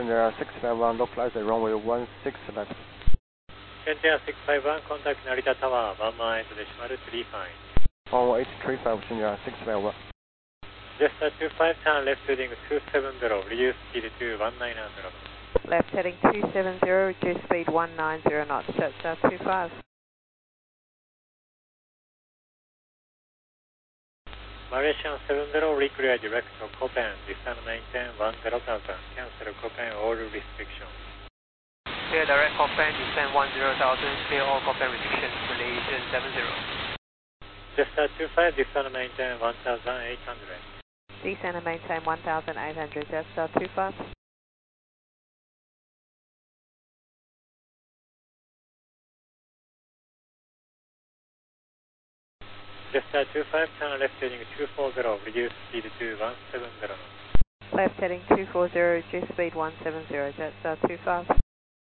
passenger 651, localize the runway 16 left. Frontier 651, contact Narita Tower, 1 mile to decimal 35. 11835, passenger 651. Jetstar 25, turn left heading 270, reduce speed to 1900 knots. Left heading 270, reduce speed 190 knots, Jetstar 25. Malaysian 70, reclear direct to Copen, descend maintain 10,000, cancel Copen all restrictions. Clear direct Copen, descend 10,000, clear all Copen restrictions, Malaysian 70. Jetstar 25, descend maintain 1,800. Descend and maintain 1,800, Jetstar 25. Jetstar 25, turn left heading 240, reduce speed to 170 knots. Left heading 240, reduce speed 170, Jetstar 25.